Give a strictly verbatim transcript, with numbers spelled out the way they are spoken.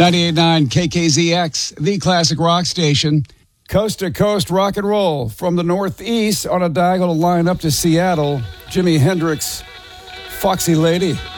ninety-eight point nine K K Z X, the classic rock station. Coast to coast rock and roll from the Northeast on a diagonal line up to Seattle. Jimi Hendrix, Foxy Lady.